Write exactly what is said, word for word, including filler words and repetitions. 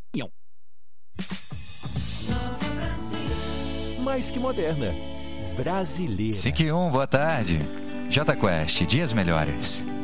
Mais que moderna. Brasileira. cinco e um, boa tarde. J Quest, dias melhores.